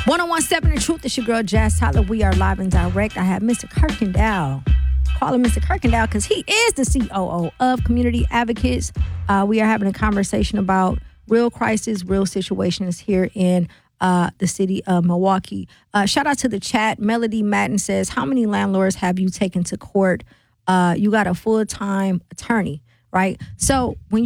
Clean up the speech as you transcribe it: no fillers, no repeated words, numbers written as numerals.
1017 The Truth. It's your girl, Jazz Tyler. We are live and direct. I have Mr. Kirkendall. Call him Mr. Kirkendall because he is the COO of Community Advocates. We are having a conversation about real crisis, real situations here in the city of Milwaukee. Shout out to the chat. Melody Madden says, how many landlords have you taken to court? You got a full-time attorney, right? So when